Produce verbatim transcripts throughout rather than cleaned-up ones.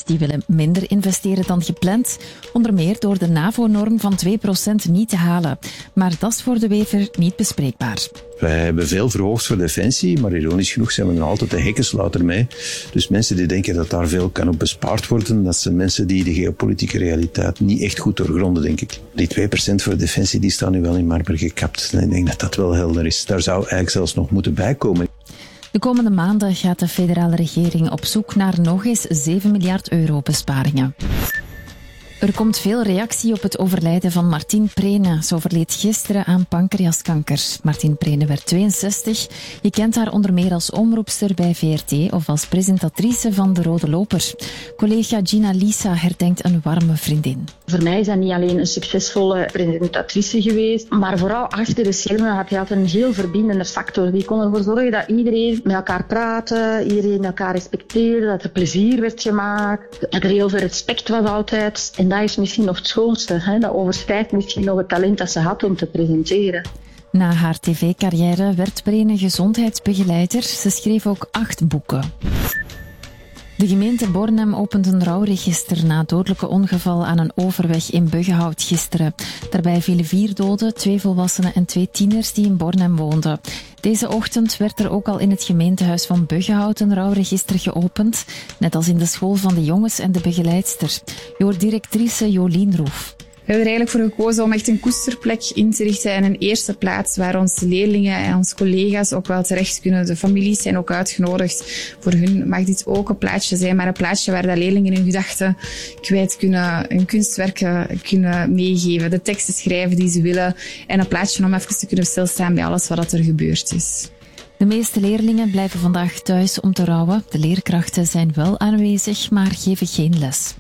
Die willen minder investeren dan gepland, onder meer door de NAVO-norm van twee procent niet te halen. Maar dat is voor De Wever niet bespreekbaar. Wij hebben veel verhoogd voor defensie, maar ironisch genoeg zijn we nog altijd de hekkensluiter mee. Dus mensen die denken dat daar veel kan op bespaard worden, dat zijn mensen die de geopolitieke realiteit niet echt goed doorgronden, denk ik. Die twee procent voor defensie, die staan nu wel in marmer gekapt. En ik denk dat dat wel helder is. Daar zou eigenlijk zelfs nog moeten bijkomen. De komende maanden gaat de federale regering op zoek naar nog eens zeven miljard euro besparingen. Er komt veel reactie op het overlijden van Martien Prene. Ze overleed gisteren aan pancreaskanker. Martien Prene werd tweeënzestig. Je kent haar onder meer als omroepster bij V R T of als presentatrice van De Rode Loper. Collega Gina Lisa herdenkt een warme vriendin. Voor mij is dat niet alleen een succesvolle presentatrice geweest, maar vooral achter de schermen had hij altijd een heel verbindende factor. Die kon ervoor zorgen dat iedereen met elkaar praatte, iedereen elkaar respecteerde, dat er plezier werd gemaakt, dat er heel veel respect was altijd. En dat is misschien nog het schoonste. Hè? Dat overstijgt misschien nog het talent dat ze had om te presenteren. Na haar tv-carrière werd Prene gezondheidsbegeleider. Ze schreef ook acht boeken. De gemeente Bornem opent een rouwregister na het dodelijke ongeval aan een overweg in Buggenhout gisteren. Daarbij vielen vier doden, twee volwassenen en twee tieners die in Bornem woonden. Deze ochtend werd er ook al in het gemeentehuis van Buggenhout een rouwregister geopend, net als in de school van de jongens en de begeleidster. Je hoort directrice Jolien Roef. We hebben er eigenlijk voor gekozen om echt een koesterplek in te richten en een eerste plaats waar onze leerlingen en onze collega's ook wel terecht kunnen. De families zijn ook uitgenodigd. Voor hun mag dit ook een plaatsje zijn, maar een plaatsje waar de leerlingen hun gedachten kwijt kunnen, hun kunstwerken kunnen meegeven, de teksten schrijven die ze willen en een plaatsje om even te kunnen stilstaan bij alles wat er gebeurd is. De meeste leerlingen blijven vandaag thuis om te rouwen. De leerkrachten zijn wel aanwezig, maar geven geen les.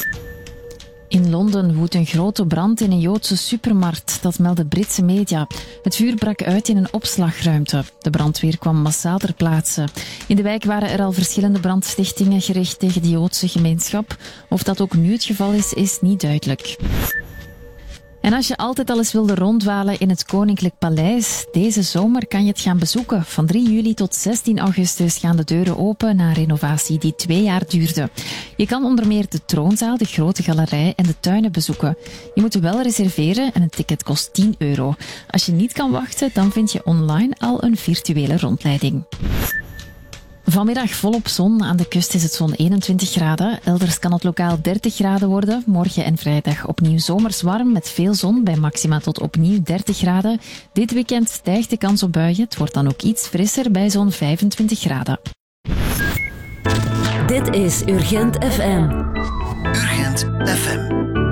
In Londen woedt een grote brand in een Joodse supermarkt, dat melden Britse media. Het vuur brak uit in een opslagruimte. De brandweer kwam massaal ter plaatse. In de wijk waren er al verschillende brandstichtingen gericht tegen de Joodse gemeenschap. Of dat ook nu het geval is, is niet duidelijk. En als je altijd al eens wilde ronddwalen in het Koninklijk Paleis, deze zomer kan je het gaan bezoeken. Van drie juli tot zestien augustus gaan de deuren open na een renovatie die twee jaar duurde. Je kan onder meer de troonzaal, de grote galerij en de tuinen bezoeken. Je moet wel reserveren en een ticket kost tien euro. Als je niet kan wachten, dan vind je online al een virtuele rondleiding. Vanmiddag volop zon. Aan de kust is het zo'n eenentwintig graden. Elders kan het lokaal dertig graden worden. Morgen en vrijdag opnieuw zomers warm met veel zon bij maxima tot opnieuw dertig graden. Dit weekend stijgt de kans op buien. Het wordt dan ook iets frisser bij zo'n vijfentwintig graden. Dit is Urgent F M. Urgent F M.